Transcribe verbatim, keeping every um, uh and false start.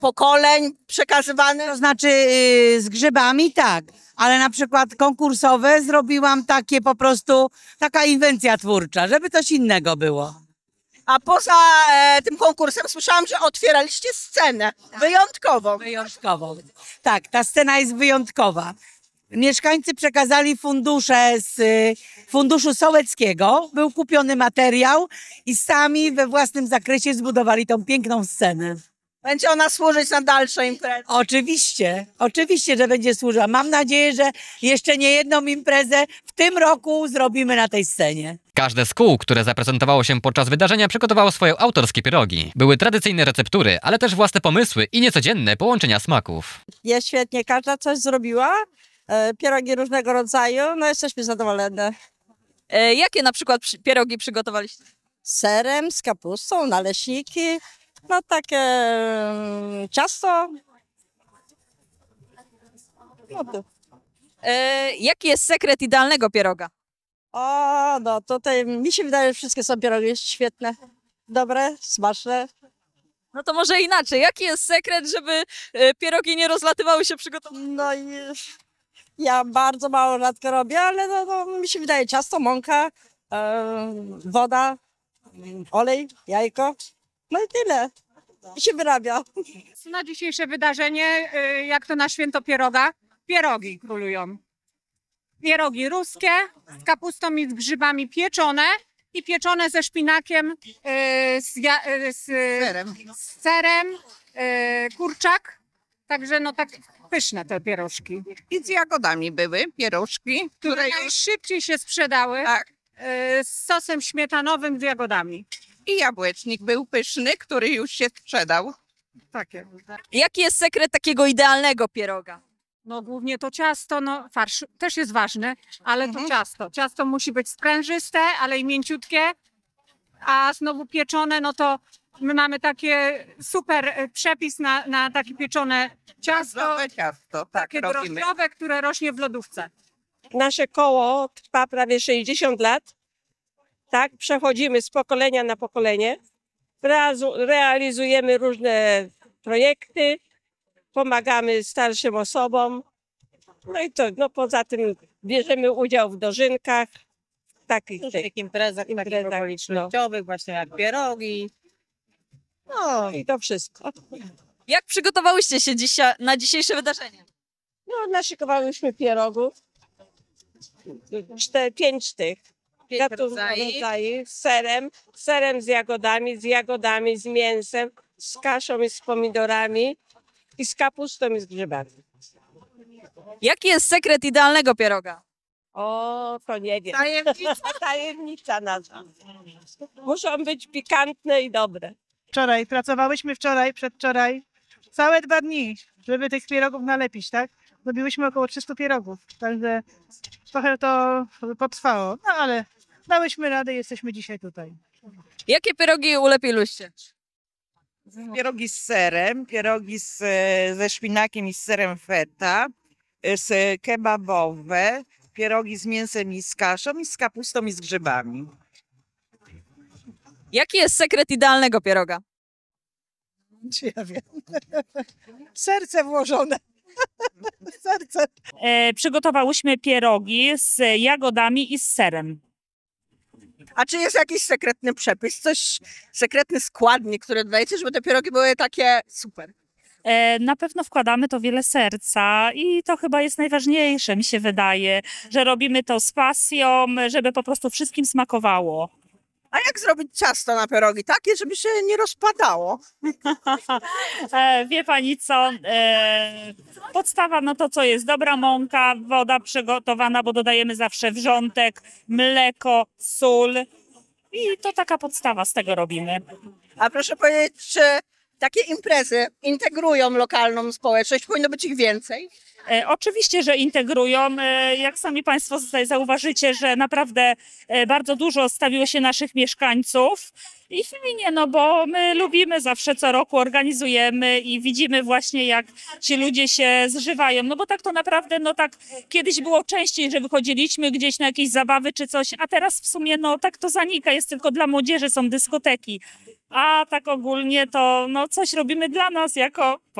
pokoleń przekazywane? To znaczy yy, z grzybami tak, ale na przykład konkursowe zrobiłam takie po prostu, taka inwencja twórcza, żeby coś innego było. A poza e, tym konkursem słyszałam, że otwieraliście scenę wyjątkową. Wyjątkową. Tak, ta scena jest wyjątkowa. Mieszkańcy przekazali fundusze z y, Funduszu Sołeckiego, był kupiony materiał i sami we własnym zakresie zbudowali tą piękną scenę. Będzie ona służyć na dalsze imprezy. Oczywiście, oczywiście, że będzie służyła. Mam nadzieję, że jeszcze nie jedną imprezę w tym roku zrobimy na tej scenie. Każde z kół, które zaprezentowało się podczas wydarzenia, przygotowało swoje autorskie pierogi. Były tradycyjne receptury, ale też własne pomysły i niecodzienne połączenia smaków. Jest świetnie, każda coś zrobiła. E, pierogi różnego rodzaju, no jesteśmy zadowolone. E, jakie na przykład przy, pierogi przygotowaliście? Z serem, z kapustą, naleśniki, no takie mm, ciasto. No to. E, jaki jest sekret idealnego pieroga? O, no tutaj mi się wydaje, że wszystkie są pierogi świetne, dobre, smaczne. No to może inaczej. Jaki jest sekret, żeby e, pierogi nie rozlatywały się przy gotowaniu? No i ja bardzo mało rzadko robię, ale no, no, mi się wydaje ciasto, mąka, e, woda, olej, jajko, no i tyle. I się wyrabia. Na dzisiejsze wydarzenie, y, jak to na święto pieroga, pierogi królują. Pierogi ruskie z kapustą i z grzybami pieczone i pieczone ze szpinakiem, y, z, ja, y, z serem, z serem y, kurczak. Także no tak pyszne te pierożki. I z jagodami były pierożki, które już... Najszybciej się sprzedały Tak. y, z sosem śmietanowym z jagodami. I jabłecznik był pyszny, który już się sprzedał. Takie. Jaki jest sekret takiego idealnego pieroga? No głównie to ciasto, no farsz też jest ważny, ale to ciasto. Ciasto musi być sprężyste, ale i mięciutkie, a znowu pieczone, no to my mamy takie super e, przepis na, na takie pieczone ciasto, Zdrowe ciasto, tak takie robimy. drożdżowe, które rośnie w lodówce. Nasze koło trwa prawie sześćdziesiąt lat. Tak, przechodzimy z pokolenia na pokolenie. Reazu- Realizujemy różne projekty, pomagamy starszym osobom. No i to, no poza tym bierzemy udział w dożynkach, takich tych imprezach, imprezach, takich okolicznościowych, właśnie jak pierogi. no i to wszystko. Jak przygotowałyście się dzisiaj, na dzisiejsze wydarzenie? No naszykowałyśmy pierogów, cztery, pięć sztuk. Gatunków rodzajów. rodzajów, z serem, z serem z jagodami, z jagodami, z mięsem, z kaszą i z pomidorami i z kapustą i z grzybami. Jaki jest sekret idealnego pieroga? O, to nie wiem. Tajemnica. Tajemnica nazwa. Muszą być pikantne i dobre. Wczoraj, pracowałyśmy wczoraj, przedwczoraj, całe dwa dni, żeby tych pierogów nalepić, tak? Zrobiłyśmy około trzystu pierogów, także trochę to potrwało, no ale dałyśmy radę i jesteśmy dzisiaj tutaj. Jakie pierogi ulepiłyście? Pierogi z serem, pierogi z, ze szpinakiem i z serem feta, z kebabowe, pierogi z mięsem i z kaszą i z kapustą i z grzybami. Jaki jest sekret idealnego pieroga? Czy ja wiem? Serce włożone. Serce. E, przygotowałyśmy pierogi z jagodami i z serem. A czy jest jakiś sekretny przepis, coś, sekretny składnik, który dodajecie, żeby te pierogi były takie super? E, na pewno wkładamy to wiele serca i to chyba jest najważniejsze, mi się wydaje, że robimy to z pasją, żeby po prostu wszystkim smakowało. A jak zrobić ciasto na pierogi takie, żeby się nie rozpadało? E, wie pani co, e, podstawa no to co jest, dobra mąka, woda przygotowana, bo dodajemy zawsze wrzątek, mleko, sól i to taka podstawa, z tego robimy. A proszę powiedzieć, czy takie imprezy integrują lokalną społeczność? Powinno być ich więcej? E, oczywiście, że integrują. E, jak sami państwo tutaj zauważycie, że naprawdę e, bardzo dużo stawiło się naszych mieszkańców i fajnie, no bo my lubimy zawsze co roku organizujemy i widzimy właśnie jak ci ludzie się zżywają, no bo tak to naprawdę, no tak kiedyś było częściej, że wychodziliśmy gdzieś na jakieś zabawy czy coś, a teraz w sumie no tak to zanika, jest tylko dla młodzieży, są dyskoteki. a tak ogólnie to no, coś robimy dla nas jako